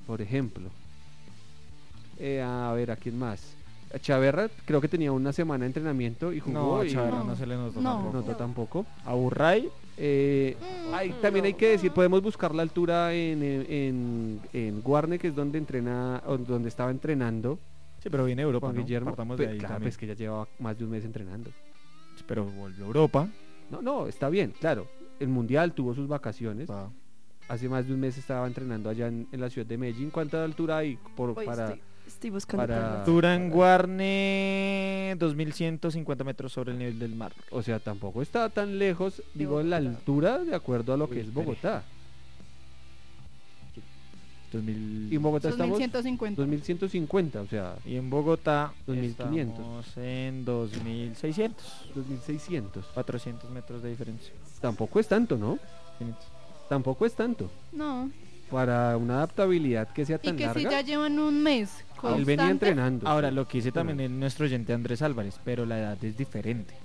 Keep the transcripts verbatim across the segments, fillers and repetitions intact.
por ejemplo. Eh, a ver, ¿a quién más? A Chaverra creo que tenía una semana de entrenamiento y jugó. No, a y Chaverra no. no se le notó No. tampoco. notó tampoco. A Burray, Eh, Mm, hay- también no. hay que decir, podemos buscar la altura en, en, en, en Guarne, que es donde entrena, o donde estaba entrenando sí, pero viene de Europa, Juan ¿no? Guillermo. Partamos Pe- de ahí claro, también. pues que ya llevaba más de un mes entrenando. Pero volvió a Europa. No, no, está bien, claro. El Mundial tuvo sus vacaciones. Va. Hace más de un mes estaba entrenando allá en, en la ciudad de Medellín. ¿Cuánta altura hay por, Hoy para...? estoy, estoy buscando. para- tablas. Altura en Guarne, dos mil ciento cincuenta metros sobre el nivel del mar. O sea, tampoco está tan lejos, digo, la Bogotá. altura de acuerdo a lo que Uy, es espere. Bogotá. dos mil... Y en Bogotá estamos dos mil ciento cincuenta. dos mil ciento cincuenta, o sea, Y en Bogotá dos mil quinientos. estamos en dos mil seiscientos. dos mil seiscientos. cuatrocientos metros de diferencia. Tampoco es tanto, ¿no? quinientos. Tampoco es tanto. No. Para una adaptabilidad que sea Y tan que larga. si ya llevan un mes Él venía constante, entrenando. Ahora, sí. lo que dice también Bueno, es nuestro oyente Andrés Álvarez, pero la edad es diferente.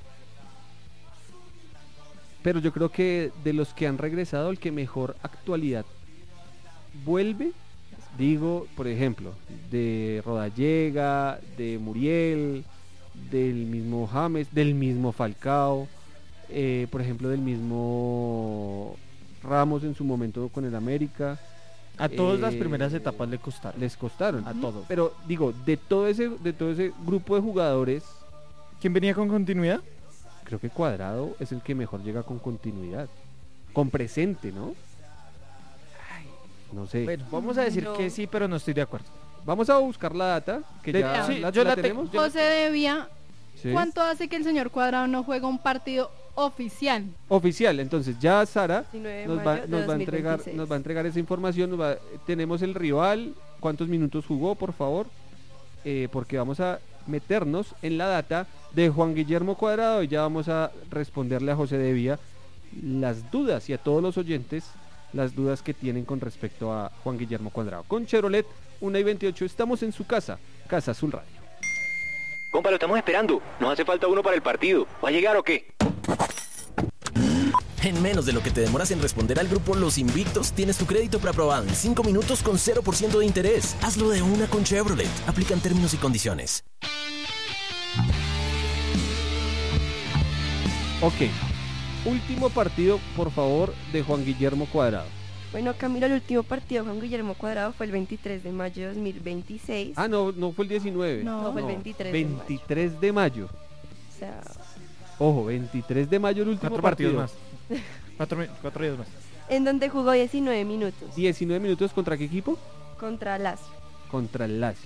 Pero yo creo que de los que han regresado, el que mejor actualidad vuelve, digo, por ejemplo, de Rodallega, de Muriel, del mismo James, del mismo Falcao, eh, por ejemplo, del mismo Ramos en su momento con el América. A todas las Eh, primeras etapas le costaron. Les costaron. A todos. Pero digo, de todo ese, de todo ese grupo de jugadores, ¿Quién venía con continuidad? creo que Cuadrado es el que mejor llega con continuidad, con presente, ¿no? Ay, no sé. Bueno, vamos a decir No. que sí, pero no estoy de acuerdo. Vamos a buscar la data, que De- ya sí, la, yo la la te- tenemos. yo- José Devia, Sí. ¿cuánto hace que el señor Cuadrado no juega un partido oficial? Oficial, entonces ya Sara diecinueve de nos va, mayo de nos va a entregar, dos mil veintiséis. nos va a entregar esa información. nos va- tenemos el rival, cuántos minutos jugó, por favor, eh, porque vamos a meternos en la data de Juan Guillermo Cuadrado y ya vamos a responderle a José Devia las dudas y a todos los oyentes las dudas que tienen con respecto a Juan Guillermo Cuadrado. Con Chevrolet una y veintiocho estamos en su casa, Casa Azul Radio. Compa, lo estamos esperando. Nos hace falta uno para el partido. ¿Va a llegar o qué? En menos de lo que te demoras en responder al grupo Los Invictos, tienes tu crédito preaprobado en cinco minutos con cero por ciento de interés. Hazlo de una con Chevrolet. Aplican términos y condiciones. Ok, último partido, por favor, de Juan Guillermo Cuadrado. Bueno, Camilo, el último partido de Juan Guillermo Cuadrado fue el veintitrés de mayo de dos mil veintiséis. Ah, no, no fue el diecinueve. No. No, fue el veintitrés de mayo. veintitrés de mayo. O sea, Ojo, veintitrés de mayo el último Cuatro partido. partidos más. Cuatro, mi- cuatro días más. en donde jugó diecinueve minutos diecinueve minutos contra qué equipo? contra Lazio. Contra el Lazio.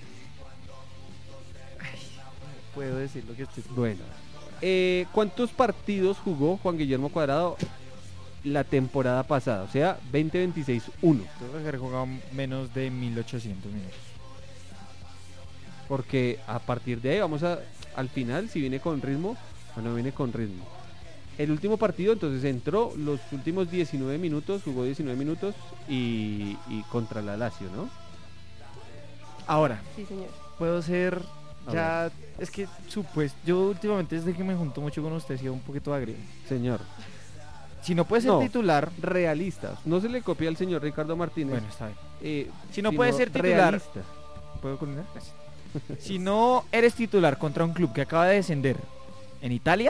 Puedo decir lo que estoy... Bueno, eh, ¿cuántos partidos jugó Juan Guillermo Cuadrado la temporada pasada? O sea, veinte veintiséis uno. Tengo que haber jugado menos de mil ochocientos minutos. Porque a partir de ahí vamos a, al final, si viene con ritmo o no viene con ritmo. El último partido, entonces entró los últimos diecinueve minutos, jugó diecinueve minutos y, y contra la Lazio, ¿no? Ahora, Sí, señor. puedo ser... A Ya, es que supuesto, yo últimamente desde que me junto mucho con usted he sido un poquito agrio. Señor, Si no puede ser No. titular, realista. No se le copia al señor Ricardo Martínez. bueno, está bien. eh, Si no sino puede ser titular, realista. ¿puedo culminar? Gracias. Si no eres titular contra un club que acaba de descender en Italia,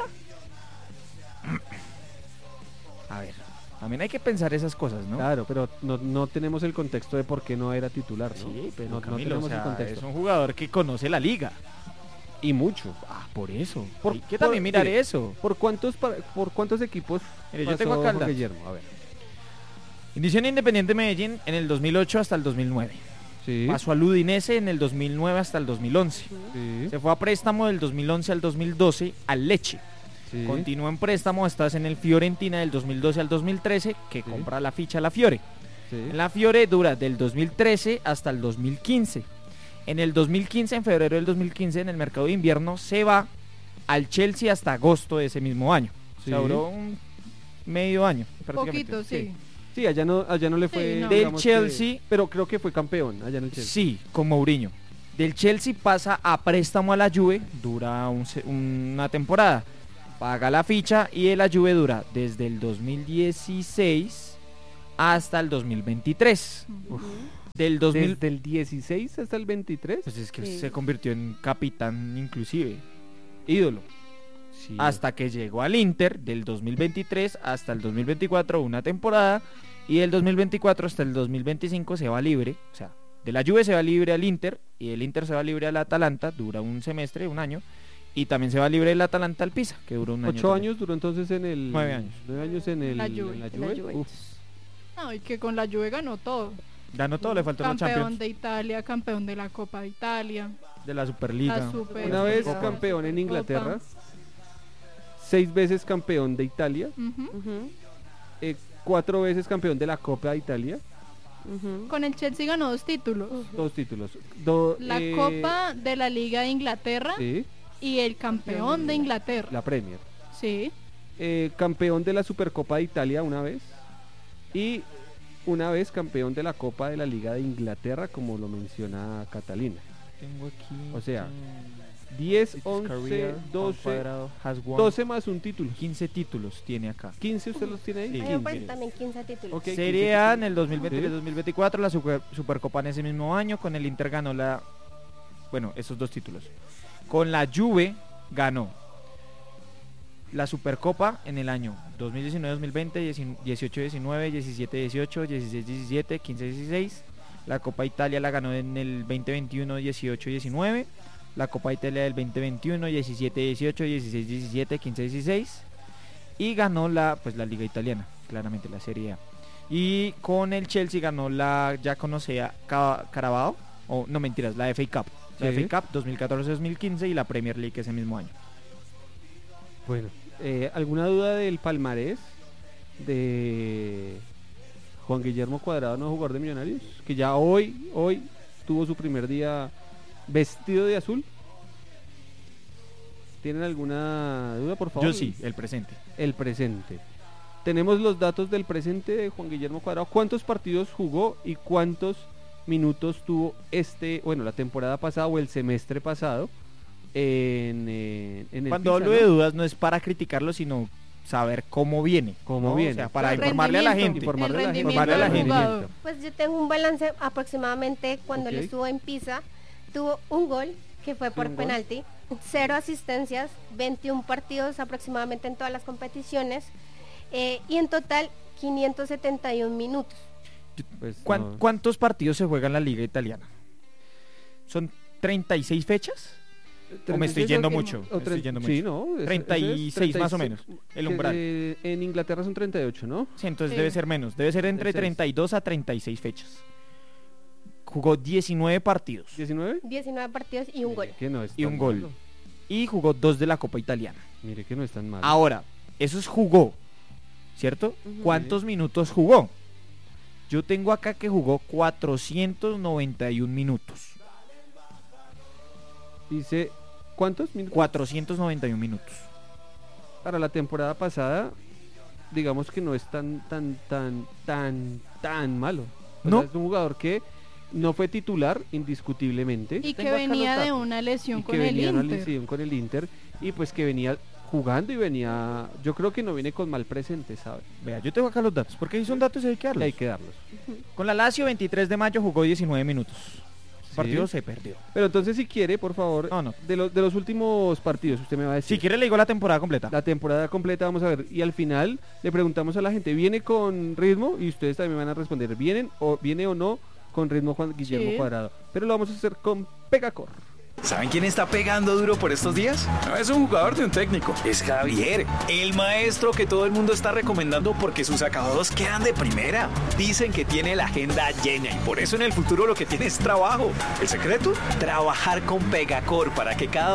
a ver, también hay que pensar esas cosas, ¿no? Claro, pero no, no tenemos el contexto de por qué no era titular, ¿no? Sí, pero no, no Camilo, tenemos o sea, el contexto. es un jugador que conoce la liga. Y mucho. Ah, por eso. Por- hay que por- también mirar mire, eso. ¿Por cuántos pa- por cuántos equipos Mire, yo pasó tengo acá el Juan dato. Guillermo? A ver. Inició en Independiente Medellín en el dos mil ocho hasta el dos mil nueve. Sí. Pasó al Udinese en el dos mil nueve hasta el dos mil once. Sí. Se fue a préstamo del dos mil once al dos mil doce al Lecce. Sí. Continuó en préstamo, estás en el Fiorentina del dos mil doce al dos mil trece, que Sí. compra la ficha la Fiore. Sí. En la Fiore dura del dos mil trece hasta el dos mil quince. En el dos mil quince, en febrero del dos mil quince, en el mercado de invierno, se va al Chelsea hasta agosto de ese mismo año. Sí. O sea, duró un medio año, prácticamente. Poquito, sí. Sí, allá no, allá no le Sí, fue. no. Del digamos que- Chelsea. pero creo que fue campeón allá en el Chelsea. Sí, con Mourinho. Del Chelsea pasa a préstamo a la Juve, dura un se- una temporada. Paga la ficha y de la Juve dura desde el dos mil dieciséis hasta el dos mil veintitrés. Ujú. Del dos mil... Desde el dieciséis hasta el veintitrés, Pues es que Sí. se convirtió en capitán inclusive. ídolo. Sí. Hasta que llegó al Inter del dos mil veintitrés hasta el dos mil veinticuatro, una temporada, y del dos mil veinticuatro hasta el dos mil veinticinco se va libre, o sea, de la Juve se va libre al Inter, y el Inter se va libre al Atalanta, dura un semestre, un año, y también se va libre el Atalanta al Pisa, que duró un año. Ocho también. años duró entonces en el... Nueve años. Nueve años en, el, La Juve. en la En la Juve. Juventus. Uf. No, y que con la Juve ganó todo. Ganó todo, le faltó la Campeón Champions, de Italia, campeón de la Copa de Italia. de la Superliga. La Super- Una vez Copa. campeón en Inglaterra, seis veces campeón de Italia, Ujú. Ujú, eh, cuatro veces campeón de la Copa de Italia, ujú. Con el Chelsea ganó dos títulos. dos títulos. Do- La eh, Copa de la Liga de Inglaterra Sí, y el campeón de Inglaterra. la Premier. Sí. Eh, campeón de la Supercopa de Italia una vez y una vez campeón de la Copa de la Liga de Inglaterra, como lo menciona Catalina. Tengo aquí... O sea, diez, His once, career, doce, Cuadrado has won doce más un título. quince títulos tiene acá. quince, ¿usted los tiene ahí? Sí. A mí me quince. parece también quince títulos. Ok, Serie quince A títulos. en el dos mil veintitrés Sí. dos mil veinticuatro, la super, Supercopa en ese mismo año, con el Inter ganó la... Bueno, esos dos títulos. Con la Juve ganó la Supercopa en el año dos mil diecinueve dos mil veinte, dieciocho diecinueve, diecisiete dieciocho, dieciséis diecisiete, quince dieciséis. La Copa Italia la ganó en el veinte veintiuno, dieciocho diecinueve. La Copa Italia del veinte veintiuno, diecisiete dieciocho, dieciséis diecisiete, quince dieciséis. Y ganó la, pues, la Liga Italiana, claramente la Serie A. Y con el Chelsea ganó la ya conocida Ca- Carabao, o no mentiras, la F A Cup. La Sí. F A Cup dos mil catorce dos mil quince y la Premier League ese mismo año. Bueno, eh, ¿alguna duda del palmarés de Juan Guillermo Cuadrado, no jugador de Millonarios? Que ya hoy, hoy tuvo su primer día vestido de azul. ¿Tienen alguna duda, por favor? Yo sí, el presente. El presente. Tenemos los datos del presente de Juan Guillermo Cuadrado. ¿Cuántos partidos jugó y cuántos minutos tuvo este, bueno, la temporada pasada o el semestre pasado en, eh, en el Cuando Pisa, hablo de ¿no? dudas no es para criticarlo, sino saber cómo viene. Cómo ¿no? viene. O sea, para El informarle a la rendimiento. gente. Informarle a la gente. rendimiento Informarle a la del gente. jugador. Pues yo tengo un balance aproximadamente cuando él Ok. estuvo en Pisa. Tuvo un gol que fue por un gol. penalti, cero asistencias, veintiún partidos aproximadamente en todas las competiciones eh, y en total quinientos setenta y un minutos. Pues, ¿Cuán- no. ¿Cuántos partidos se juega en la Liga Italiana? ¿Son treinta y seis fechas? ¿O me estoy yendo que no. mucho? O Me estoy tre- yendo sí, mucho. no. es- treinta y ese es seis más o treinta y menos, seis, el que, umbral. eh, en Inglaterra son treinta y ocho, ¿no? Sí, entonces Sí. debe ser menos. Debe ser entre seis. treinta y dos a treinta y seis fechas. Jugó diecinueve partidos ¿diecinueve? diecinueve partidos y un gol. Mire que no es y tan un gol. malo. Y jugó dos de la Copa Italiana. Mire que no es tan malo. Ahora, eso es jugó, ¿cierto? Ujú. ¿Cuántos minutos jugó? Yo tengo acá que jugó cuatrocientos noventa y un minutos. Dice, ¿cuántos minutos? cuatrocientos noventa y un minutos. Para la temporada pasada, digamos que no es tan, tan, tan, tan, tan malo. O ¿No? sea, es un jugador que no fue titular, indiscutiblemente. Y que Tengo acá los venía de datos. una lesión y con que el venía en una Inter. lesión con el Inter. Y pues que venía jugando y venía... Yo creo que no viene con mal presente, ¿sabes? Vea, yo tengo acá los datos, porque ahí son datos y hay que Y darlos. hay que darlos. Con la Lazio, veintitrés de mayo, jugó diecinueve minutos. El partido Sí. se perdió. Pero entonces, si quiere, por favor, No, no. de, los de los últimos partidos, usted me va a decir. Si quiere, le digo la temporada completa. La temporada completa, vamos a ver. Y al final le preguntamos a la gente, ¿viene con ritmo? Y ustedes también van a responder, ¿vienen o viene o no con ritmo Juan Guillermo Sí. Cuadrado? Pero lo vamos a hacer con Pegacor. ¿Saben quién está pegando duro por estos días? No es un jugador de un técnico, es Javier, el maestro que todo el mundo está recomendando porque sus acabados quedan de primera. Dicen que tiene la agenda llena y por eso en el futuro lo que tiene es trabajo. ¿El secreto? Trabajar con Pegacor para que cada